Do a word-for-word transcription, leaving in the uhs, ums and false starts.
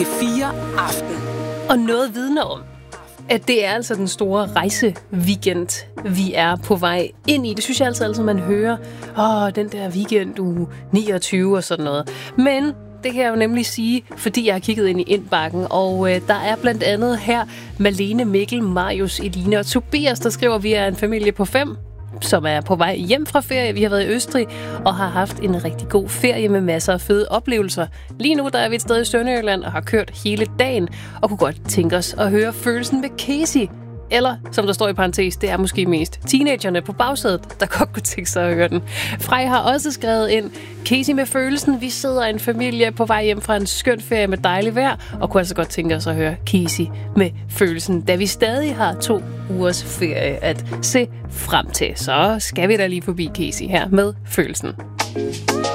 fire aften. Og noget vidner om, at det er altså den store rejseweekend, vi er på vej ind i. Det synes jeg altid, altid man hører. Åh, den der weekend, uge niogtyve og sådan noget. Men det kan jeg jo nemlig sige, fordi jeg har kigget ind i indbakken, og øh, der er blandt andet her Malene, Mikkel, Marius, Eline og Tobias, der skriver, at vi er en familie på fem, som er på vej hjem fra ferie. Vi har været i Østrig og har haft en rigtig god ferie med masser af fede oplevelser. Lige nu der er vi et sted i Sønderjylland og har kørt hele dagen og kunne godt tænke os at høre følelsen med Casey. Eller, som der står i parentes, det er måske mest teenagerne på bagsædet, der godt kunne tænke sig at høre den. Frej har også skrevet ind, Casey med følelsen. Vi sidder en familie på vej hjem fra en skøn ferie med dejligt vejr, og kunne altså godt tænke os at høre Casey med følelsen, da vi stadig har to ugers ferie at se frem til. Så skal vi da lige forbi Casey her med følelsen.